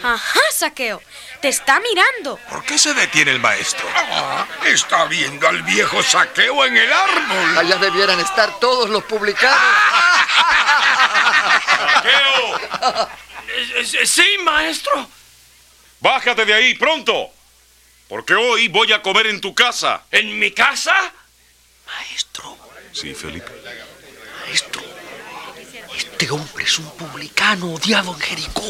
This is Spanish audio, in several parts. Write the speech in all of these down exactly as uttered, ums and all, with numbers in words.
Ajá, Zaqueo, te está mirando. ¿Por qué se detiene el maestro? Ah, está viendo al viejo Zaqueo en el árbol. Allá debieran estar todos los publicanos. ¡Zaqueo! Sí, maestro. Bájate de ahí, pronto. Porque hoy voy a comer en tu casa. ¿En mi casa? Maestro, Sí, Felipe. maestro, este hombre es un publicano odiado en Jericó.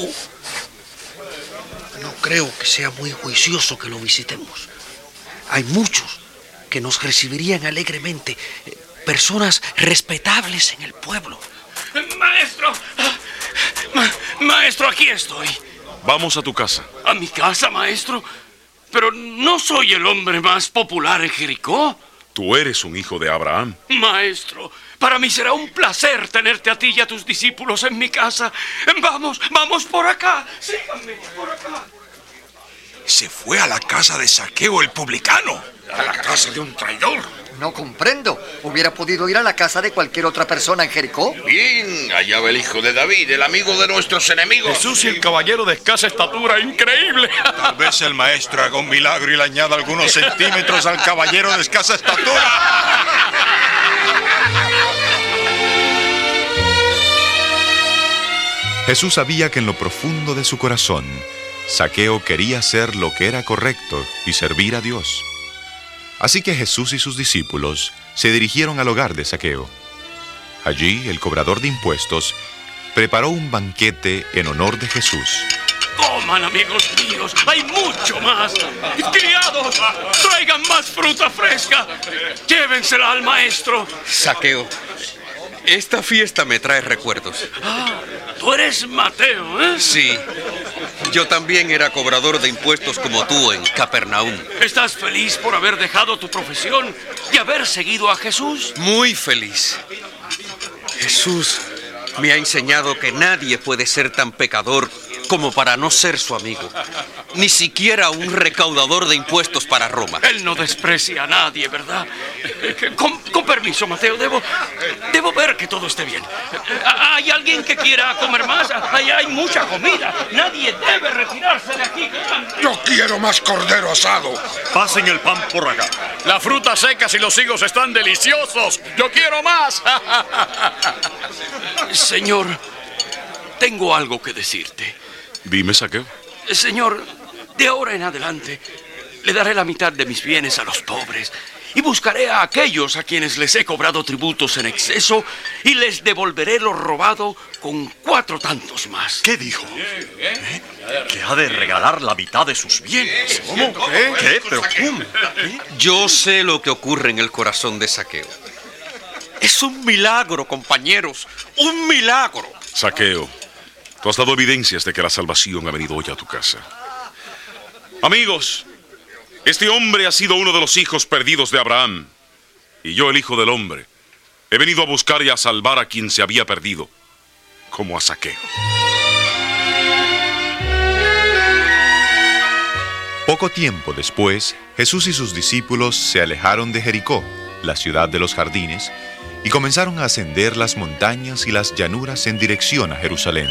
No creo que sea muy juicioso que lo visitemos. Hay muchos que nos recibirían alegremente, eh, personas respetables en el pueblo. Maestro. Ma- maestro, aquí estoy. Vamos a tu casa. ¿A mi casa, maestro? Pero no soy el hombre más popular en Jericó. Tú eres un hijo de Abraham. Maestro, para mí será un placer tenerte a ti y a tus discípulos en mi casa. Vamos, vamos por acá. Síganme, por acá. Se fue a la casa de Zaqueo el publicano. A la casa de un traidor. No comprendo. Hubiera podido ir a la casa de cualquier otra persona en Jericó. Bien, allá va el hijo de David, el amigo de nuestros enemigos. Jesús y el caballero de escasa estatura, increíble. Tal vez el maestro haga un milagro y le añada algunos centímetros al caballero de escasa estatura. Jesús sabía que en lo profundo de su corazón, Zaqueo quería hacer lo que era correcto y servir a Dios. Así que Jesús y sus discípulos se dirigieron al hogar de Zaqueo. Allí, el cobrador de impuestos preparó un banquete en honor de Jesús. Coman, amigos míos, hay mucho más. Criados, traigan más fruta fresca. Llévensela al maestro. Zaqueo, esta fiesta me trae recuerdos. Ah, tú eres Mateo, ¿eh? Sí, yo también era cobrador de impuestos como tú en Capernaum. ¿Estás feliz por haber dejado tu profesión y haber seguido a Jesús? Muy feliz. Jesús me ha enseñado que nadie puede ser tan pecador como para no ser su amigo. Ni siquiera un recaudador de impuestos para Roma. Él no desprecia a nadie, ¿verdad? Con, con permiso, Mateo, debo, debo ver que todo esté bien. ¿Hay alguien que quiera comer más? Ahí hay mucha comida. Nadie debe retirarse de aquí. Yo quiero más cordero asado. Pasen el pan por acá. Las frutas secas y los higos están deliciosos. ¡Yo quiero más! Señor, tengo algo que decirte. Dime, Zaqueo. Señor, de ahora en adelante le daré la mitad de mis bienes a los pobres y buscaré a aquellos a quienes les he cobrado tributos en exceso y les devolveré lo robado con cuatro tantos más. ¿Qué dijo? ¿Eh? ¿Que ha de regalar la mitad de sus bienes? ¿Cómo? ¿Qué? ¿Qué? ¿Pero cómo? ¿Qué? Yo sé lo que ocurre en el corazón de Zaqueo. Es un milagro, compañeros. ¡Un milagro! Zaqueo, tú has dado evidencias de que la salvación ha venido hoy a tu casa. Amigos, este hombre ha sido uno de los hijos perdidos de Abraham. Y yo, el Hijo del Hombre, he venido a buscar y a salvar a quien se había perdido, como a Zaqueo. Poco tiempo después, Jesús y sus discípulos se alejaron de Jericó, la ciudad de los jardines, y comenzaron a ascender las montañas y las llanuras en dirección a Jerusalén.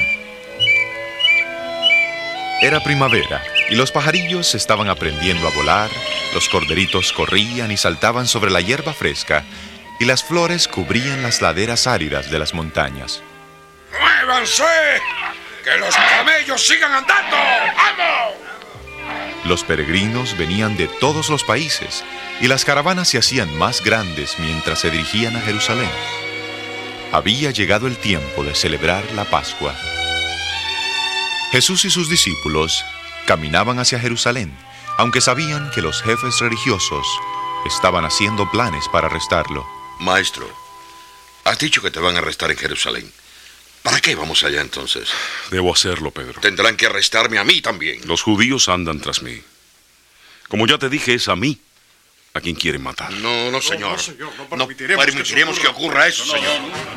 Era primavera y los pajarillos estaban aprendiendo a volar, los corderitos corrían y saltaban sobre la hierba fresca y las flores cubrían las laderas áridas de las montañas. ¡Muévanse! ¡Que los camellos sigan andando! ¡Vamos! Los peregrinos venían de todos los países y las caravanas se hacían más grandes mientras se dirigían a Jerusalén. Había llegado el tiempo de celebrar la Pascua. Jesús y sus discípulos caminaban hacia Jerusalén, aunque sabían que los jefes religiosos estaban haciendo planes para arrestarlo. Maestro, has dicho que te van a arrestar en Jerusalén. ¿Para qué vamos allá entonces? Debo hacerlo, Pedro. Tendrán que arrestarme a mí también. Los judíos andan tras mí. Como ya te dije, es a mí a quien quieren matar. No, no, señor. No, no, señor, no No permitiremos, permitiremos que que eso ocurra eso, No, no, señor. no, no.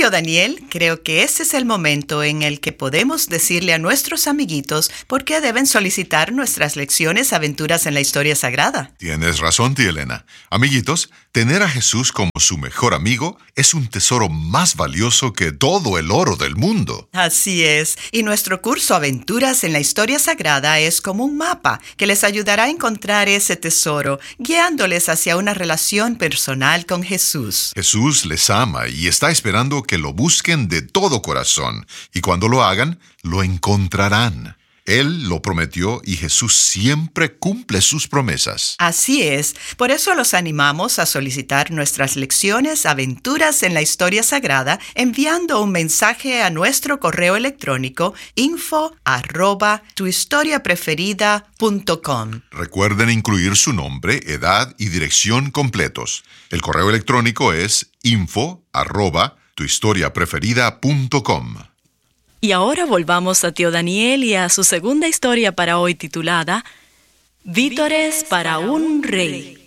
tío Daniel, creo que ese es el momento en el que podemos decirle a nuestros amiguitos por qué deben solicitar nuestras lecciones Aventuras en la Historia Sagrada. Tienes razón, tía Elena. Amiguitos, tener a Jesús como su mejor amigo es un tesoro más valioso que todo el oro del mundo. Así es, y nuestro curso Aventuras en la Historia Sagrada es como un mapa que les ayudará a encontrar ese tesoro, guiándoles hacia una relación personal con Jesús. Jesús les ama y está esperando que lo busquen de todo corazón, y cuando lo hagan, lo encontrarán. Él lo prometió y Jesús siempre cumple sus promesas. Así es, por eso los animamos a solicitar nuestras lecciones Aventuras en la Historia Sagrada enviando un mensaje a nuestro correo electrónico info arroba tuhistoriapreferida.com. Recuerden incluir su nombre, edad y dirección completos. El correo electrónico es info arroba tuhistoriapreferida.com. Y ahora volvamos a tío Daniel y a su segunda historia para hoy titulada Vítores para un rey.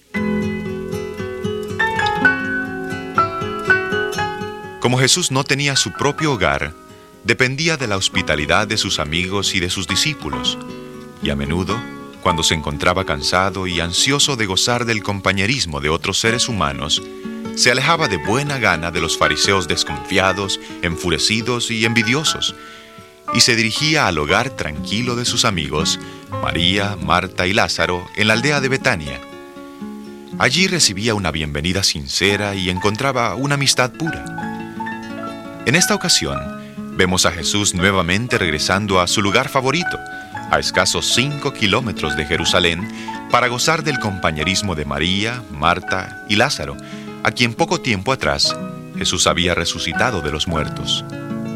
Como Jesús no tenía su propio hogar, dependía de la hospitalidad de sus amigos y de sus discípulos, y a menudo, cuando se encontraba cansado y ansioso de gozar del compañerismo de otros seres humanos, se alejaba de buena gana de los fariseos desconfiados, enfurecidos y envidiosos, y se dirigía al hogar tranquilo de sus amigos, María, Marta y Lázaro, en la aldea de Betania. Allí recibía una bienvenida sincera y encontraba una amistad pura. En esta ocasión, vemos a Jesús nuevamente regresando a su lugar favorito, a escasos cinco kilómetros de Jerusalén, para gozar del compañerismo de María, Marta y Lázaro, a quien poco tiempo atrás Jesús había resucitado de los muertos.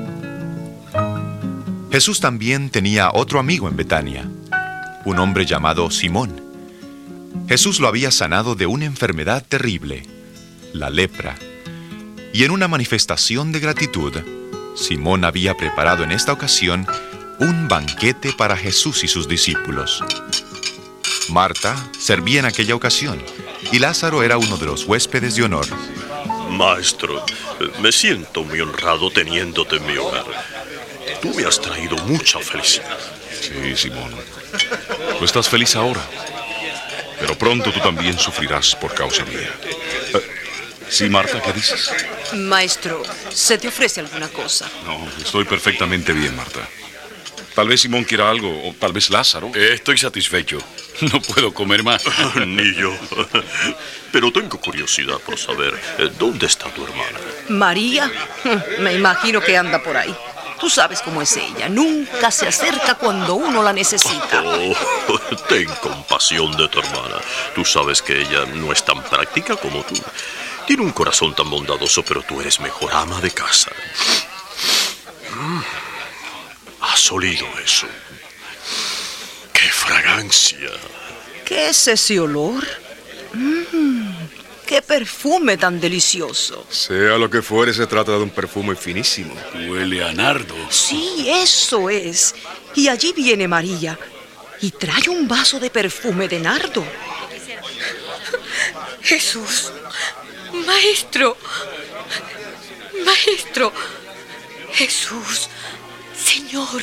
Jesús también tenía otro amigo en Betania, un hombre llamado Simón. Jesús lo había sanado de una enfermedad terrible, la lepra, y en una manifestación de gratitud, Simón había preparado en esta ocasión un banquete para Jesús y sus discípulos. Marta servía en aquella ocasión, y Lázaro era uno de los huéspedes de honor. Maestro, me siento muy honrado teniéndote en mi hogar. Tú me has traído mucha felicidad. Sí, Simón. Tú estás feliz ahora, pero pronto tú también sufrirás por causa mía. Eh, sí, Marta, ¿qué dices? Maestro, ¿se te ofrece alguna cosa? No, estoy perfectamente bien, Marta. Tal vez Simón quiera algo, o tal vez Lázaro. Estoy satisfecho. No puedo comer más. Ni yo. Pero tengo curiosidad por saber, ¿dónde está tu hermana? ¿María? Me imagino que anda por ahí. Tú sabes cómo es ella. Nunca se acerca cuando uno la necesita. Oh, ten compasión de tu hermana. Tú sabes que ella no es tan práctica como tú. Tiene un corazón tan bondadoso, pero tú eres mejor ama de casa. Mm. ¿Has olido eso? ¡Qué fragancia! ¿Qué es ese olor? Mm, ¡Qué perfume tan delicioso! Sea lo que fuere, se trata de un perfume finísimo. Huele a nardo. Sí, eso es. Y allí viene María y trae un vaso de perfume de nardo. Jesús, maestro, maestro, Jesús, Señor.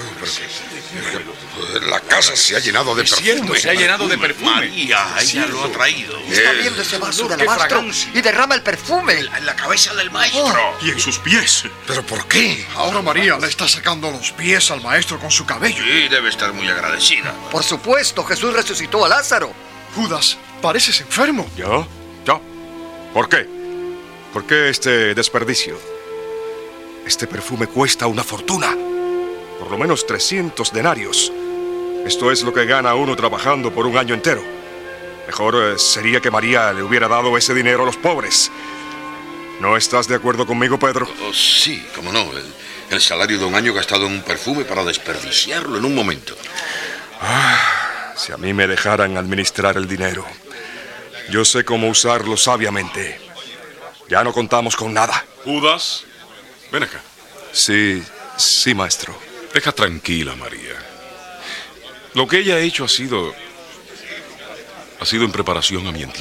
La casa se ha llenado de perfume. Cierto, se ha llenado de perfume. María, ella lo ha traído. Está viendo ese vaso de alabastro y derrama el perfume. En la, en la cabeza del maestro. Oh. Y en sus pies. ¿Pero por qué? Ahora María le está sacando los pies al maestro con su cabello. Sí, debe estar muy agradecida. Por supuesto, Jesús resucitó a Lázaro. Judas, pareces enfermo. ¿Yo? ¿Yo? ¿Por qué? ¿Por qué este desperdicio? Este perfume cuesta una fortuna. Por lo menos trescientos denarios. Esto es lo que gana uno trabajando por un año entero. Mejor eh, sería que María le hubiera dado ese dinero a los pobres. ¿No estás de acuerdo conmigo, Pedro? Oh, sí, cómo no. El, el salario de un año gastado en un perfume para desperdiciarlo en un momento. Ah, si a mí me dejaran administrar el dinero. Yo sé cómo usarlo sabiamente. Ya no contamos con nada. Judas, ven acá. Sí, sí, maestro. Deja tranquila, María. Lo que ella ha hecho ha sido... ha sido en preparación a mi entierro.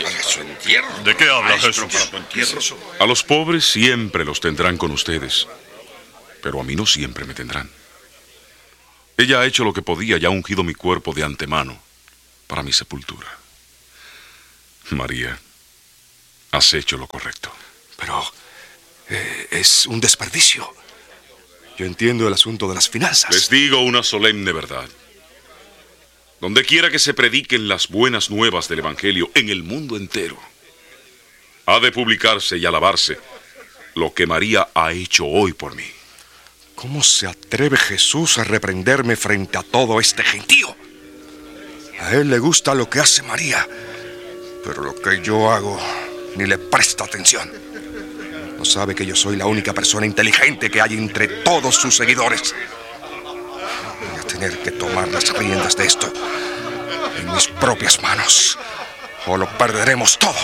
Para su entierro. ¿De qué habla Maestro, Jesús? para tu entierro. A los pobres siempre los tendrán con ustedes, pero a mí no siempre me tendrán. Ella ha hecho lo que podía y ha ungido mi cuerpo de antemano para mi sepultura. María, has hecho lo correcto. Pero eh, es un desperdicio. Yo entiendo el asunto de las finanzas. Les digo una solemne verdad. Donde quiera que se prediquen las buenas nuevas del Evangelio en el mundo entero, ha de publicarse y alabarse lo que María ha hecho hoy por mí. ¿Cómo se atreve Jesús a reprenderme frente a todo este gentío? A él le gusta lo que hace María, pero lo que yo hago ni le presta atención. No sabe que yo soy la única persona inteligente que hay entre todos sus seguidores. Voy a tener que tomar las riendas de esto en mis propias manos, o lo perderemos todo.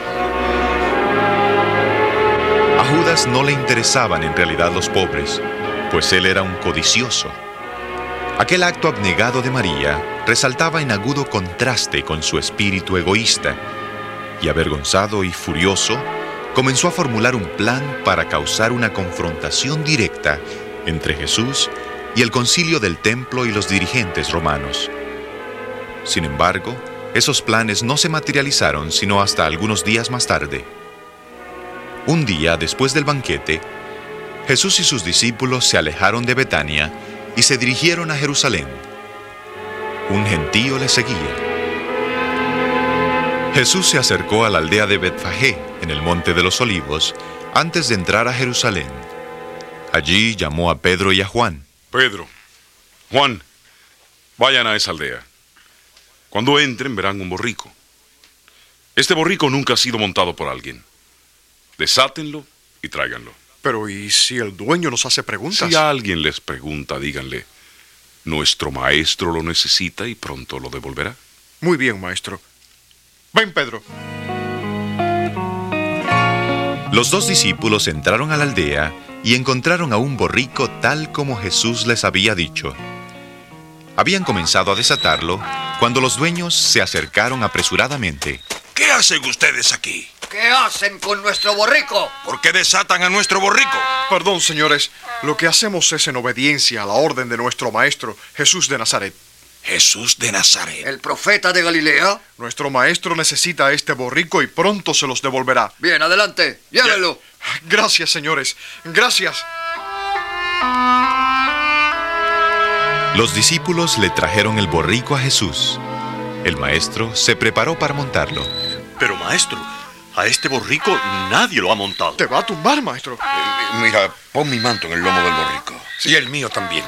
A Judas no le interesaban en realidad los pobres, pues él era un codicioso. Aquel acto abnegado de María resaltaba en agudo contraste con su espíritu egoísta, y avergonzado y furioso, comenzó a formular un plan para causar una confrontación directa entre Jesús y el concilio del templo y los dirigentes romanos. Sin embargo, esos planes no se materializaron sino hasta algunos días más tarde. Un día después del banquete, Jesús y sus discípulos se alejaron de Betania y se dirigieron a Jerusalén. Un gentío les seguía. Jesús se acercó a la aldea de Betfagé, en el Monte de los Olivos, antes de entrar a Jerusalén. Allí llamó a Pedro y a Juan. Pedro, Juan, vayan a esa aldea. Cuando entren verán un borrico. Este borrico nunca ha sido montado por alguien. Desátenlo y tráiganlo. Pero ¿y si el dueño nos hace preguntas? Si alguien les pregunta, díganle, nuestro maestro lo necesita y pronto lo devolverá. Muy bien, maestro. Ven, Pedro. Los dos discípulos entraron a la aldea y encontraron a un borrico tal como Jesús les había dicho. Habían comenzado a desatarlo cuando los dueños se acercaron apresuradamente. ¿Qué hacen ustedes aquí? ¿Qué hacen con nuestro borrico? ¿Por qué desatan a nuestro borrico? Perdón, señores. Lo que hacemos es en obediencia a la orden de nuestro maestro, Jesús de Nazaret. Jesús de Nazaret. ¿El profeta de Galilea? Nuestro maestro necesita este borrico y pronto se los devolverá. Bien, adelante. Llévenlo. Gracias, señores. Gracias. Los discípulos le trajeron el borrico a Jesús. El maestro se preparó para montarlo. Pero, maestro, a este borrico nadie lo ha montado. Te va a tumbar, maestro. Eh, mira, pon mi manto en el lomo del borrico. Sí. Y el mío también.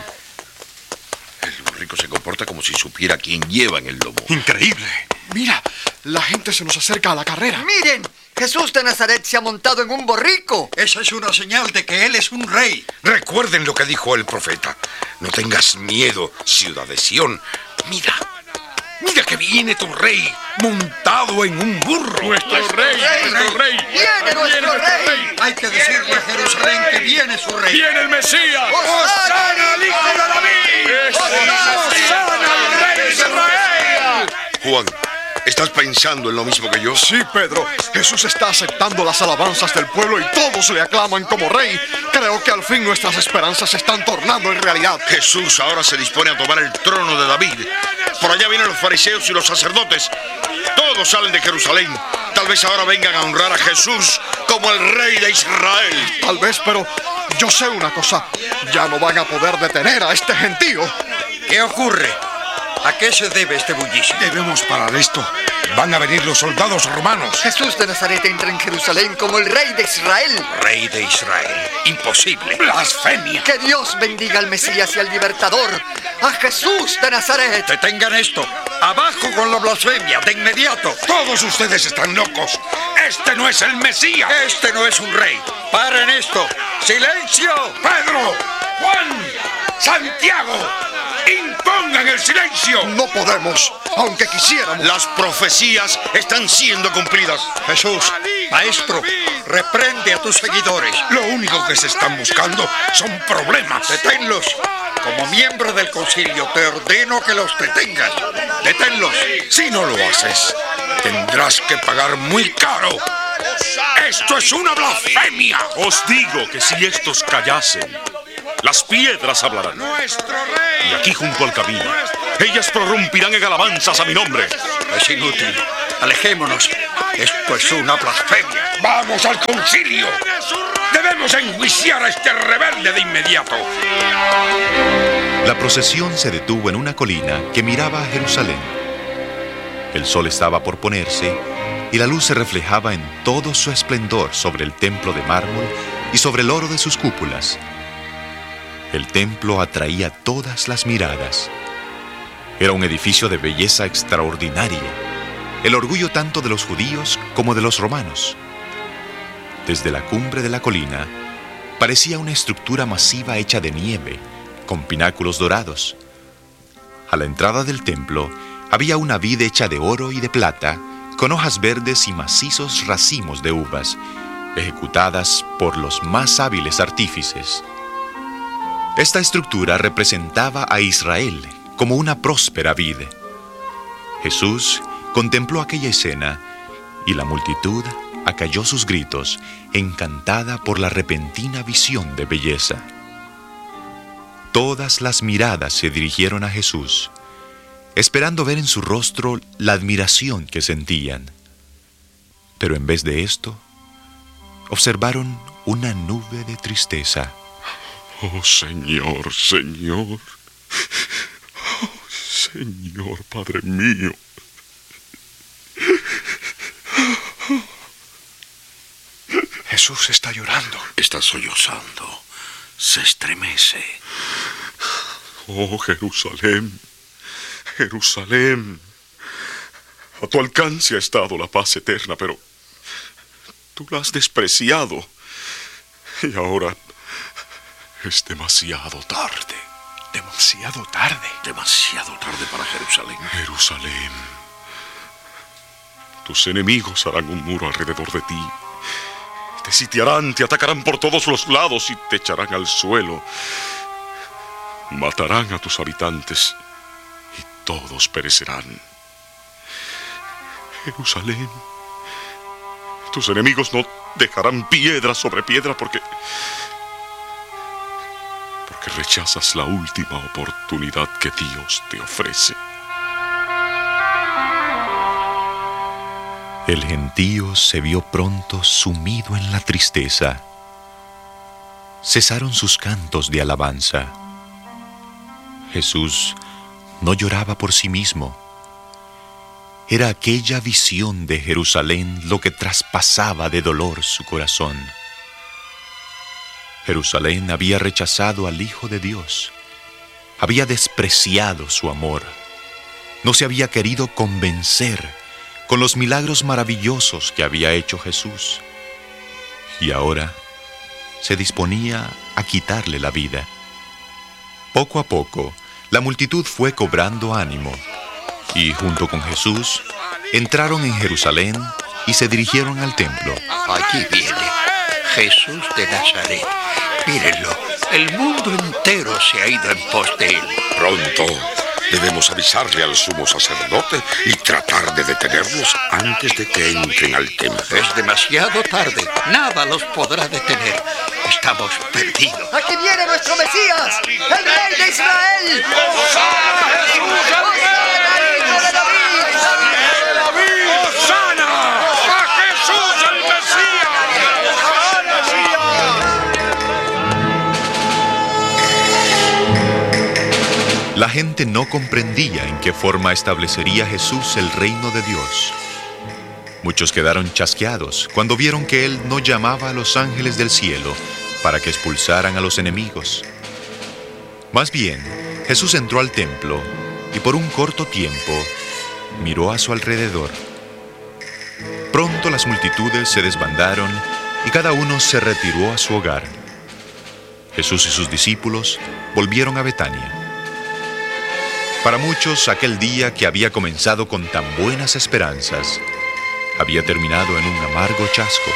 El borrico se comporta como si supiera quién lleva en el lomo. Increíble. Mira, la gente se nos acerca a la carrera. Miren, Jesús de Nazaret se ha montado en un borrico. Esa es una señal de que él es un rey. Recuerden lo que dijo el profeta. No tengas miedo, ciudad de Sión. Mira, mira que viene tu rey montado en un burro. Nuestro rey, nuestro rey. Viene nuestro rey. Hay que decirle a Jerusalén que viene su rey. ¡Viene el Mesías! ¡Hosana al hijo de David! ¡Hosana al rey de Israel! Juan, ¿estás pensando en lo mismo que yo? Sí, Pedro. Jesús está aceptando las alabanzas del pueblo y todos le aclaman como rey. Creo que al fin nuestras esperanzas se están tornando en realidad. Jesús ahora se dispone a tomar el trono de David. Por allá vienen los fariseos y los sacerdotes. Todos salen de Jerusalén. Tal vez ahora vengan a honrar a Jesús como el rey de Israel. Tal vez, pero yo sé una cosa. Ya no van a poder detener a este gentío. ¿Qué ocurre? ¿A qué se debe este bullicio? Debemos parar esto. Van a venir los soldados romanos. Jesús de Nazaret entra en Jerusalén como el rey de Israel. Rey de Israel. Imposible. Blasfemia. Que Dios bendiga al Mesías y al Libertador, a Jesús de Nazaret. Detengan esto. Abajo con la blasfemia, de inmediato. Todos ustedes están locos. Este no es el Mesías. Este no es un rey. Paren esto. ¡Silencio! Pedro, Juan, Santiago, impongan el silencio. No podemos, aunque quisiéramos. Las profecías están siendo cumplidas. Jesús, maestro, reprende a tus seguidores. Lo único que se están buscando son problemas. Deténlos. Como miembro del concilio, te ordeno que los detengas. ¡Deténlos! Si no lo haces, tendrás que pagar muy caro. ¡Esto es una blasfemia! Os digo que si estos callasen, las piedras hablarán. Y aquí junto al camino, ellas prorrumpirán en alabanzas a mi nombre. Es inútil. Alejémonos. Esto es una blasfemia. ¡Vamos al concilio! ¡Debemos enjuiciar a este rebelde de inmediato! La procesión se detuvo en una colina que miraba a Jerusalén. El sol estaba por ponerse y la luz se reflejaba en todo su esplendor sobre el templo de mármol y sobre el oro de sus cúpulas. El templo atraía todas las miradas. Era un edificio de belleza extraordinaria, el orgullo tanto de los judíos como de los romanos. Desde la cumbre de la colina parecía una estructura masiva hecha de nieve, con pináculos dorados. A la entrada del templo había una vid hecha de oro y de plata, con hojas verdes y macizos racimos de uvas, ejecutadas por los más hábiles artífices. Esta estructura representaba a Israel como una próspera vid. Jesús contempló aquella escena y la multitud acalló sus gritos, encantada por la repentina visión de belleza. Todas las miradas se dirigieron a Jesús, esperando ver en su rostro la admiración que sentían. Pero en vez de esto, observaron una nube de tristeza. Oh, Señor, Señor. Oh, Señor, Padre mío. Jesús está llorando. Está sollozando. Se estremece. Oh, Jerusalén, Jerusalén. A tu alcance ha estado la paz eterna, pero tú la has despreciado. Y ahora es demasiado tarde. Demasiado tarde. Demasiado tarde para Jerusalén. Jerusalén. Tus enemigos harán un muro alrededor de ti. Te sitiarán, te atacarán por todos los lados y te echarán al suelo. Matarán a tus habitantes y todos perecerán. Jerusalén, tus enemigos no dejarán piedra sobre piedra porque... porque rechazas la última oportunidad que Dios te ofrece. El gentío se vio pronto sumido en la tristeza. Cesaron sus cantos de alabanza. Jesús no lloraba por sí mismo. Era aquella visión de Jerusalén lo que traspasaba de dolor su corazón. Jerusalén había rechazado al Hijo de Dios. Había despreciado su amor. No se había querido convencer con los milagros maravillosos que había hecho Jesús. Y ahora se disponía a quitarle la vida. Poco a poco, la multitud fue cobrando ánimo, y junto con Jesús, entraron en Jerusalén y se dirigieron al templo. Allí viene Jesús de Nazaret. Mírenlo, el mundo entero se ha ido en pos de él. Pronto debemos avisarle al sumo sacerdote y tratar de detenerlos antes de que entren al templo. Es demasiado tarde. Nada los podrá detener. Estamos perdidos. ¡Aquí viene nuestro Mesías! ¡El Rey de Israel! ¡Hosana, Jesús, el Hijo de David! ¡Hosana! ¡A Jesús, el Mesías! La gente no comprendía en qué forma establecería Jesús el reino de Dios. Muchos quedaron chasqueados cuando vieron que Él no llamaba a los ángeles del cielo para que expulsaran a los enemigos. Más bien, Jesús entró al templo y por un corto tiempo miró a su alrededor. Pronto las multitudes se desbandaron y cada uno se retiró a su hogar. Jesús y sus discípulos volvieron a Betania. Para muchos, aquel día que había comenzado con tan buenas esperanzas, había terminado en un amargo chasco.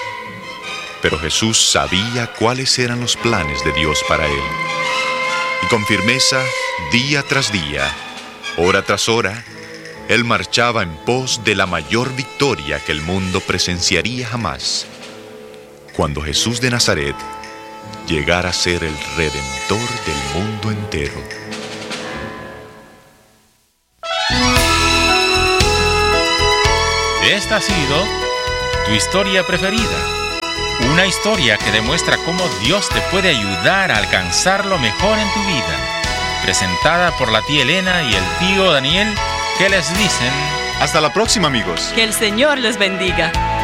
Pero Jesús sabía cuáles eran los planes de Dios para él. Y con firmeza, día tras día, hora tras hora, él marchaba en pos de la mayor victoria que el mundo presenciaría jamás, cuando Jesús de Nazaret llegara a ser el Redentor del mundo entero. Esta ha sido tu historia preferida. Una historia que demuestra cómo Dios te puede ayudar a alcanzar lo mejor en tu vida. Presentada por la tía Elena y el tío Daniel, que les dicen... Hasta la próxima, amigos. Que el Señor les bendiga.